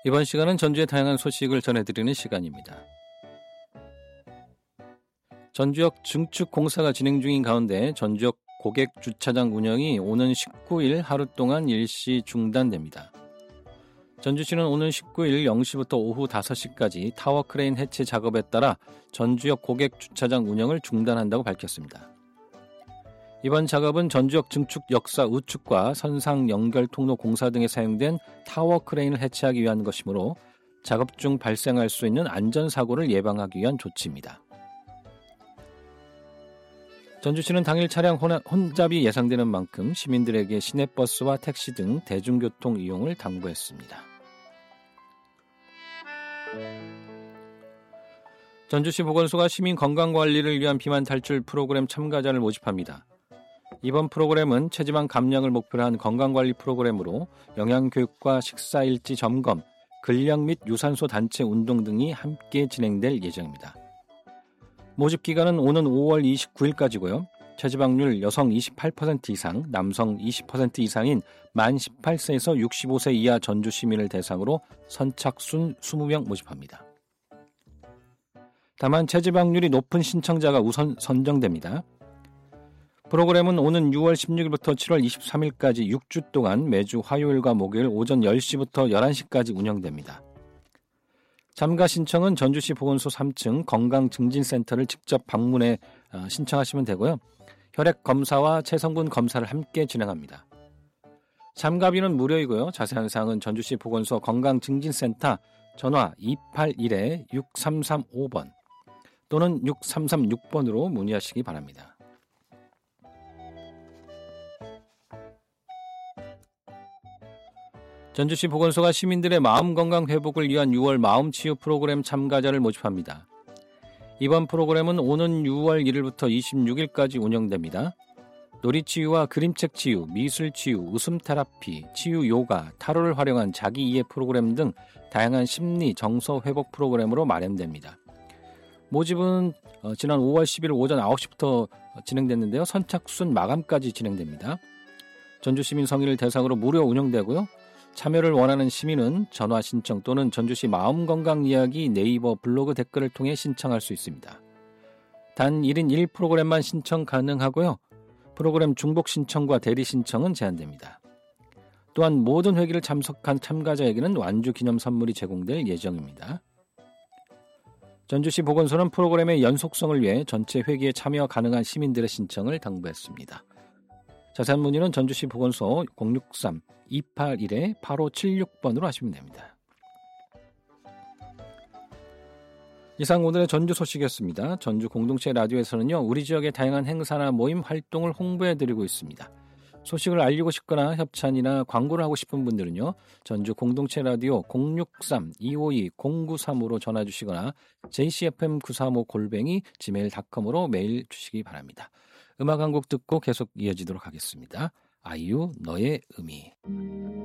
이번 시간은 전주의 다양한 소식을 전해드리는 시간입니다. 전주역 증축 공사가 진행 중인 가운데 전주역 고객주차장 운영이 오는 19일 하루 동안 일시 중단됩니다. 전주시는 오는 19일 0시부터 오후 5시까지 타워크레인 해체 작업에 따라 전주역 고객주차장 운영을 중단한다고 밝혔습니다. 이번 작업은 전주역 증축 역사 우측과 선상 연결 통로 공사 등에 사용된 타워크레인을 해체하기 위한 것이므로 작업 중 발생할 수 있는 안전사고를 예방하기 위한 조치입니다. 전주시는 당일 차량 혼잡이 예상되는 만큼 시민들에게 시내버스와 택시 등 대중교통 이용을 당부했습니다. 전주시 보건소가 시민 건강관리를 위한 비만 탈출 프로그램 참가자를 모집합니다. 이번 프로그램은 체지방 감량을 목표로 한 건강관리 프로그램으로 영양교육과 식사일지 점검, 근력 및 유산소 단체 운동 등이 함께 진행될 예정입니다. 모집 기간은 오는 5월 29일까지고요. 체지방률 여성 28% 이상, 남성 20% 이상인 만 18세에서 65세 이하 전주 시민을 대상으로 선착순 20명 모집합니다. 다만 체지방률이 높은 신청자가 우선 선정됩니다. 프로그램은 오는 6월 16일부터 7월 23일까지 6주 동안 매주 화요일과 목요일 오전 10시부터 11시까지 운영됩니다. 참가 신청은 전주시 보건소 3층 건강증진센터를 직접 방문해 신청하시면 되고요. 혈액 검사와 체성분 검사를 함께 진행합니다. 참가비는 무료이고요. 자세한 사항은 전주시 보건소 건강증진센터 전화 281-6335번 또는 6336번으로 문의하시기 바랍니다. 전주시 보건소가 시민들의 마음건강 회복을 위한 6월 마음치유 프로그램 참가자를 모집합니다. 이번 프로그램은 오는 6월 1일부터 26일까지 운영됩니다. 놀이치유와 그림책 치유, 미술치유, 웃음테라피, 치유 요가, 타로를 활용한 자기이해 프로그램 등 다양한 심리, 정서 회복 프로그램으로 마련됩니다. 모집은 지난 5월 10일 오전 9시부터 진행됐는데요. 선착순 마감까지 진행됩니다. 전주시민 성인을 대상으로 무료 운영되고요. 참여를 원하는 시민은 전화 신청 또는 전주시 마음건강이야기 네이버 블로그 댓글을 통해 신청할 수 있습니다. 단 1인 1 프로그램만 신청 가능하고요. 프로그램 중복 신청과 대리 신청은 제한됩니다. 또한 모든 회기를 참석한 참가자에게는 완주 기념 선물이 제공될 예정입니다. 전주시 보건소는 프로그램의 연속성을 위해 전체 회기에 참여 가능한 시민들의 신청을 당부했습니다. 자세한 문의는 전주시 보건소 063-281-8576번으로 하시면 됩니다. 이상 오늘의 전주 소식이었습니다. 전주 공동체 라디오에서는요, 우리 지역의 다양한 행사나 모임 활동을 홍보해드리고 있습니다. 소식을 알리고 싶거나 협찬이나 광고를 하고 싶은 분들은요, 전주 공동체 라디오 063-252-0935로 전화 주시거나 jcfm935@gmail.com으로 메일 주시기 바랍니다. 음악 한 곡 듣고 계속 이어지도록 하겠습니다. 아이유 너의 의미.